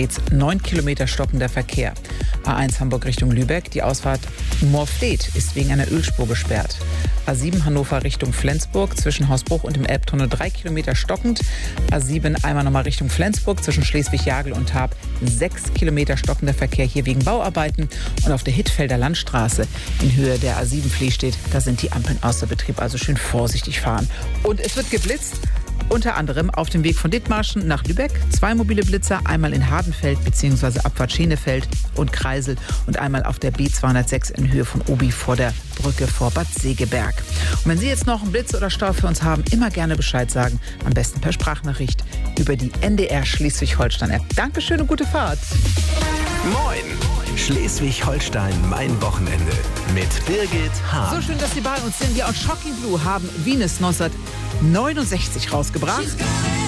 Stets 9 Kilometer stockender Verkehr. A1 Hamburg Richtung Lübeck, die Ausfahrt Moorfleet ist wegen einer Ölspur gesperrt. A7 Hannover Richtung Flensburg, zwischen Hausbruch und dem Elbtunnel 3 Kilometer stockend. A7 einmal nochmal Richtung Flensburg, zwischen Schleswig-Jagel und Taab 6 Kilometer stockender Verkehr, hier wegen Bauarbeiten. Und auf der Hittfelder Landstraße in Höhe der A7 Fließstedt, da sind die Ampeln außer Betrieb, also schön vorsichtig fahren. Und es wird geblitzt. Unter anderem auf dem Weg von Dithmarschen nach Lübeck 2 mobile Blitzer, einmal in Hardenfeld bzw. Abfahrt Schenefeld und Kreisel und einmal auf der B206 in Höhe von Obi vor der Brücke vor Bad Segeberg. Und wenn Sie jetzt noch einen Blitz oder Stau für uns haben, immer gerne Bescheid sagen, am besten per Sprachnachricht über die NDR Schleswig-Holstein-App. Dankeschön und gute Fahrt. Moin! Schleswig-Holstein, mein Wochenende mit Birgit Hahn. So schön, dass Sie bei uns sind. Wir aus Shocking Blue haben Venus 1969 rausgebracht.